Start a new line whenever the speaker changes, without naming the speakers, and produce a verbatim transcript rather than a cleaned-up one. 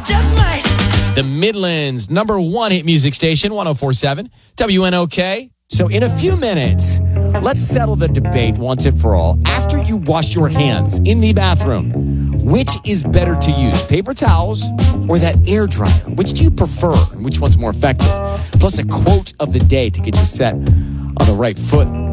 just might.
The Midland's number one hit music station, one oh four point seven W N O K. So in a few minutes, let's settle the debate once and for all. After you wash your hands in the bathroom, which is better to use, paper towels or that air dryer? Which do you prefer and which one's more effective? Plus a quote of the day to get you set on the right foot